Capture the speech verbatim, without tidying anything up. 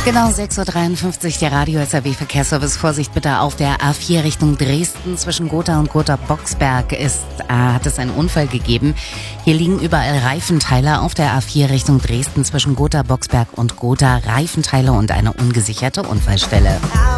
Genau, sechs Uhr dreiundfünfzig, der Radio S R W-Verkehrsservice. Vorsicht bitte auf der A vier Richtung Dresden. Zwischen Gotha und Gotha-Boxberg ist, äh, hat es einen Unfall gegeben. Hier liegen überall Reifenteile auf der A vier Richtung Dresden zwischen Gotha-Boxberg und Gotha. Reifenteile und eine ungesicherte Unfallstelle.